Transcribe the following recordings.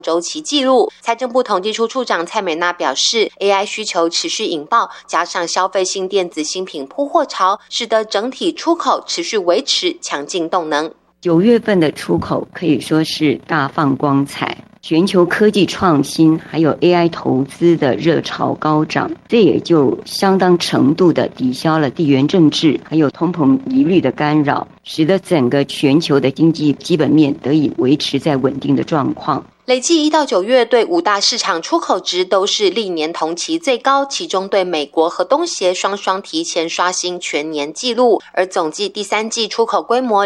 周期记录。财政部统计处处长蔡美娜表示 ，AI 需求持续引爆，加上消费性电子新品铺货潮，使得整体出口持续维持强劲动能。 9月份的出口可以说是大放光彩，全球科技创新还有 AI 投资的热潮高涨，这也就相当程度的抵消了地缘政治还有通膨疑虑的干扰，使得整个全球的经济基本面得以维持在稳定的状况。 累计1到9月对5大市场出口值都是历年同期最高，其中对美国和东协双提前刷新全年纪录，而总计第3季出口规模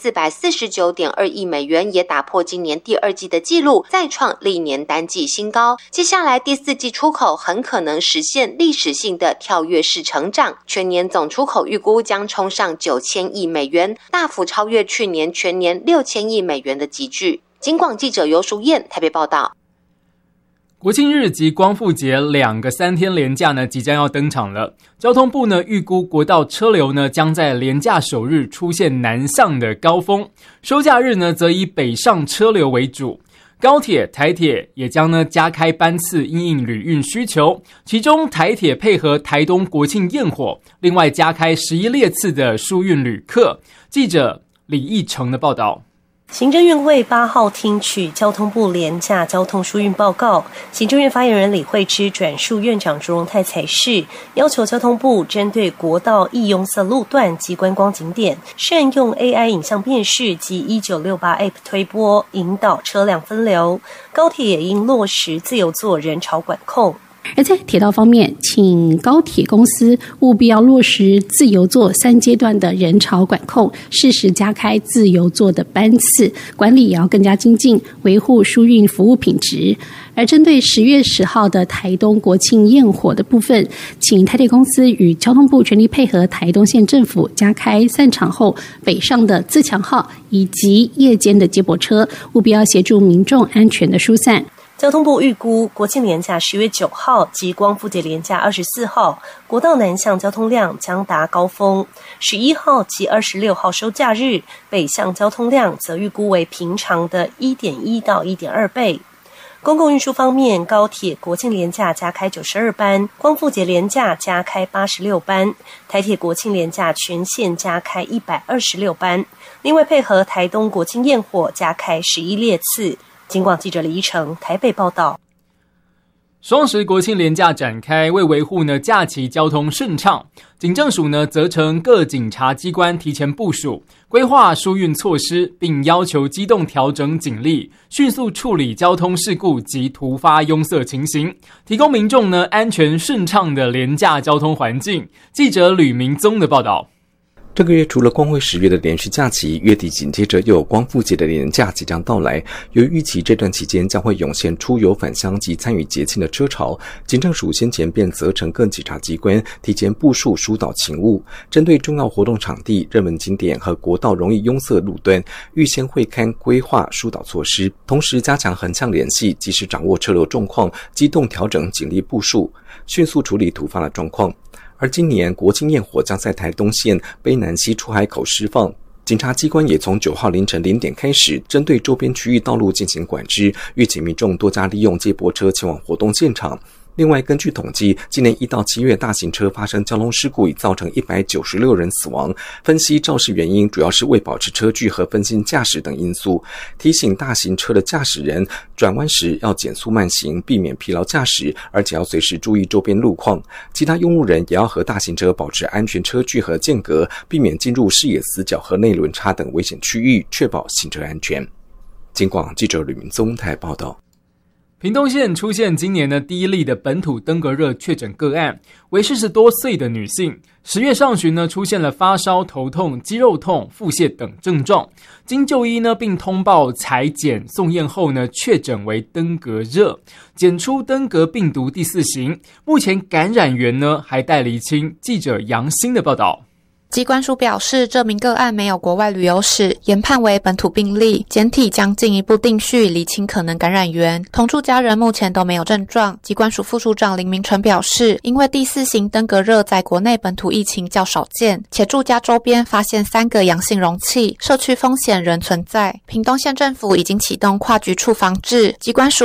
2449.2亿美元，也打破今年第2季的纪录，再创历年单季新高。接下来第4季出口很可能实现历史性的跳跃式成长，全年总出口预估将冲上9000亿美元，大幅超越去年全年6000亿美元的集聚。警广记者游淑燕台北报道。 国庆日及光复节2个3天连假呢即将要登场了。交通部呢预估国道车流呢将在连假首日出现南向的高峰，收假日呢则以北上车流为主。高铁、台铁也将呢加开班次因应旅运需求，其中台铁配合台东国庆焰火，另外加开11列次的疏运旅客。记者李义成的报道。 行政院会8号听取交通部廉价交通疏运报告，行政院发言人李惠芝转述院长卓荣泰裁示，要求交通部针对国道易拥塞路段及观光景点，善用 AI 影像辨识及1968 App 推播，引导车辆分流。高铁也应落实自由座人潮管控。 而在铁道方面，请高铁公司务必要落实自由座3阶段的人潮管控，适时加开自由座的班次，管理也要更加精进，维护疏运服务品质。而针对10月10号的台东国庆焰火的部分，请台铁公司与交通部全力配合台东县政府，加开散场后北上的自强号以及夜间的接驳车，务必要协助民众安全的疏散。 交通部预估国庆连假10月9号及光复节连假24号，国道南向交通量将达高峰。11号及26号收假日，北向交通量则预估为平常的 1.1 到 1.2 倍。公共运输方面，高铁国庆连假加开92班，光复节连假加开86班，台铁国庆连假全线加开126班，另外配合台东国庆焰火加开11列次。警广记者李依成台北报道。 双十国庆连假展开，为维护呢假期交通顺畅，警政署呢责成各警察机关提前部署规划疏运措施，并要求机动调整警力，迅速处理交通事故及突发拥塞情形，提供民众呢安全顺畅的连假交通环境。记者吕明宗的报道。 这个月除了光辉10月的连续假期，月底紧接着又有光复节的连假即将到来。由于预期这段期间将会涌现出游返乡及参与节庆的车潮，警政署先前便责成各警察机关提前部署疏导勤务，针对重要活动场地、热门景点和国道容易拥塞路段，预先会勘规划疏导措施，同时加强横向联系，及时掌握车流状况，机动调整警力部署，迅速处理突发的状况。而今年国庆焰火将在台东县卑南溪出海口释放，警察机关也从9号凌晨0点开始，针对周边区域道路进行管制，预请民众多加利用接驳车前往活动现场。另外，根据统计，今年1到7月大型车发生交通事故已造成196人死亡。分析肇事原因主要是为保持车距和分心驾驶等因素，提醒大型车的驾驶人转弯时要减速慢行，避免疲劳驾驶，而且要随时注意周边路况。其他用路人也要和大型车保持安全车距和间隔，避免进入视野死角和内轮差等危险区域，确保行车安全。警广记者吕明宗台报道。 屏东县出现今年的第一例的本土登革热确诊个案，为40多岁的女性。10月上旬呢，出现了发烧、头痛、肌肉痛、腹泻等症状，经就医呢，并通报采检送验后呢，确诊为登革热，检出登革病毒第4型。目前感染源呢还待厘清。记者杨欣的报道。 疾管署表示，这名个案没有国外旅游史，研判为本土病例，检体将进一步定序，厘清可能感染源。同住家人目前都没有症状。疾管署副署长林明纯表示，因为第4型登革热在国内本土疫情较少见，且住家周边发现3个阳性容器，社区风险仍存在。屏东县政府已经启动跨局处防治，疾管署